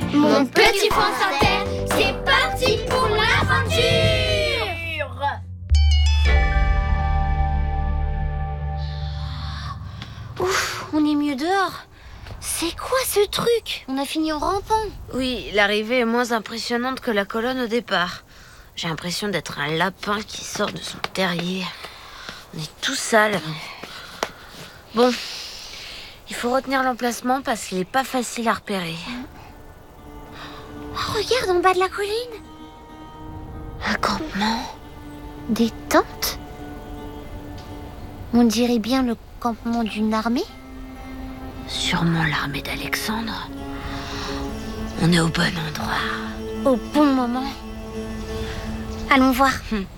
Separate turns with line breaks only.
Mon petit France Inter, c'est parti pour l'aventure!
Ouf, on est mieux dehors. C'est quoi ce truc? On a fini en rampant.
Oui, l'arrivée est moins impressionnante que la colonne au départ. J'ai l'impression d'être un lapin qui sort de son terrier. On est tout sale. Bon, il faut retenir l'emplacement parce qu'il n'est pas facile à repérer.
Oh, regarde en bas de la colline.
Un campement.
Des tentes? On dirait bien le campement d'une armée.
Sûrement l'armée d'Alexandre. On est au bon endroit.
Au bon moment. Allons voir.